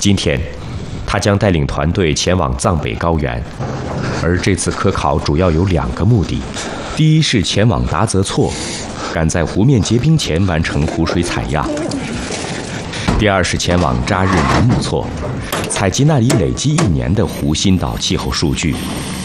今天，他将带领团队前往藏北高原，而这次科考主要有2个目的：第一是前往达泽措，赶在湖面结冰前完成湖水采样；第二是前往扎日南木措，采集那里累积1年的湖心岛气候数据。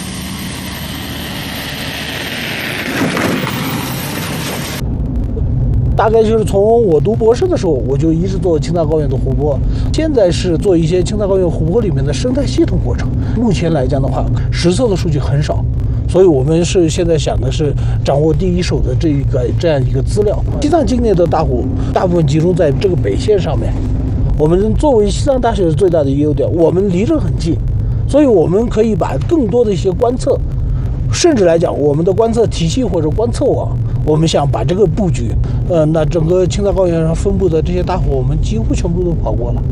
大概就是从我读博士的时候，我就一直做青藏高原的湖泊，现在是做一些青藏高原湖泊里面的生态系统过程。目前来讲的话，实测的数据很少，所以我们是现在想的是掌握第一手的这样一个资料。西藏境内的大湖大部分集中在这个北线上面。我们作为西藏大学最大的一个优点，我们离着很近，所以我们可以把更多的一些观测，甚至来讲我们的观测体系或者观测网，我们想把这个布局，那整个青藏高原上分布的这些大湖，我们几乎全部都跑过了。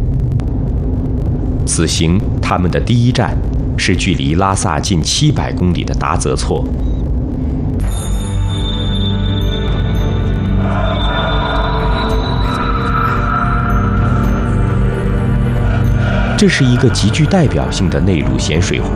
此行他们的第一站是距离拉萨近700公里的达泽措。这是一个极具代表性的内陆咸水湖，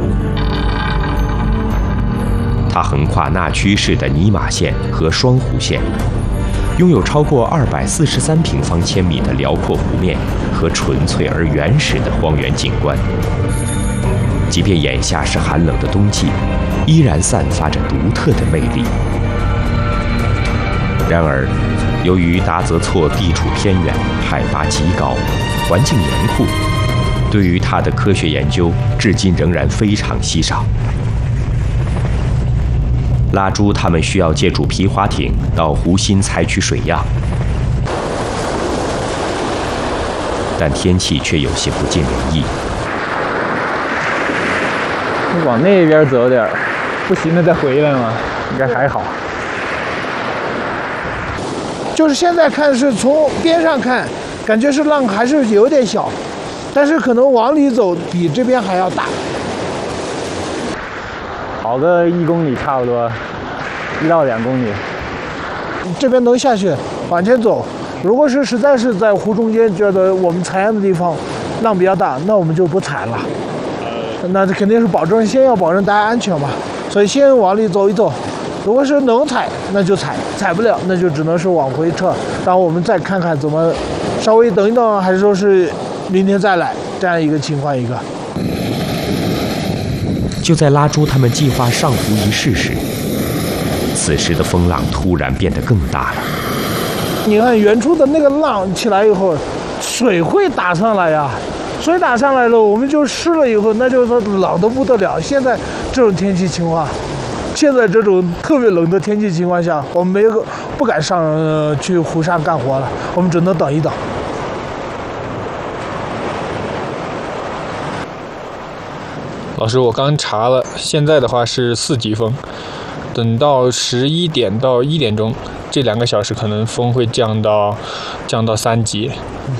它横跨纳曲市的尼玛县和双湖县，拥有超过243平方千米的辽阔湖面和纯粹而原始的荒原景观。即便眼下是寒冷的冬季，依然散发着独特的魅力。然而，由于达泽措地处偏远，海拔极高，环境严酷，对于它的科学研究至今仍然非常稀少。拉朱他们需要借助皮划艇到湖心采取水样，但天气却有些不尽人意。 往那边走点，不行了再回来嘛，应该还好。 就是现在看是从边上看，感觉是浪还是有点小，但是可能往里走比这边还要大。 跑个1公里差不多，1到2公里。 这边能下去往前走，如果是实在是在湖中间觉得我们采样的地方浪比较大，那我们就不采了。那这肯定是先要保证大家安全嘛，所以先往里走一走。如果是能采，那就采；采不了，那就只能是往回撤。然后我们再看看怎么稍微等一等，还是说是明天再来，这样一个情况一个。 就在拉朱他们计划上湖一试时，此时的风浪突然变得更大了。 你看远处的那个浪起来以后，水会打上来呀，水打上来了，我们就湿了以后，那就是冷得不得了。现在这种天气情况，现在这种特别冷的天气情况下，我们不敢上去湖上干活了，我们只能等一等。 老师，我刚查了，现在的话是4级风，等到11点到1点钟，这2个小时可能风会降到3级。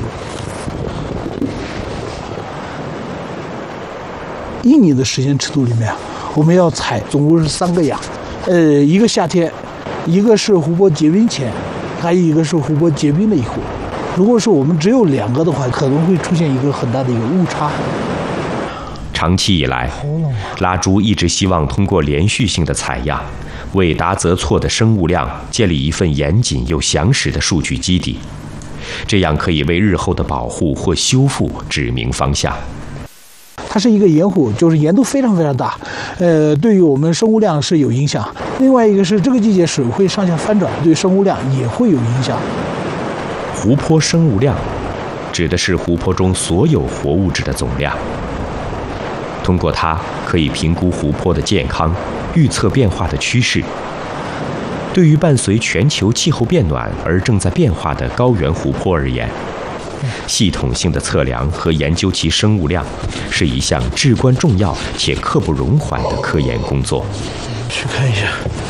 1年的时间尺度里面，我们要采总共是3个样，一个夏天，一个是湖泊结冰前，还有一个是湖泊结冰了以后。如果说我们只有2个的话，可能会出现一个很大的一个误差。 长期以来，拉朱一直希望通过连续性的采样，为达泽措的生物量建立一份严谨又详实的数据基底，这样可以为日后的保护或修复指明方向。 它是一个盐湖，就是盐度非常非常大，对于我们生物量是有影响。另外一个是这个季节水会上下翻转，对生物量也会有影响。 湖泊生物量指的是湖泊中所有活物质的总量。通过它可以评估湖泊的健康，预测变化的趋势。对于伴随全球气候变暖而正在变化的高原湖泊而言，系统性的测量和研究其生物量是一项至关重要且刻不容缓的科研工作。 去看一下，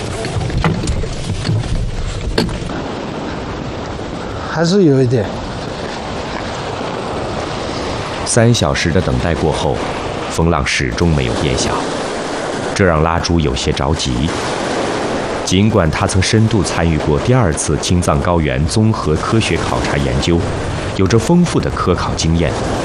还是有一点。 3小时的等待过后，风浪始终没有变小，这让拉朱有些着急。尽管他曾深度参与过第2次青藏高原综合科学考察研究，有着丰富的科考经验，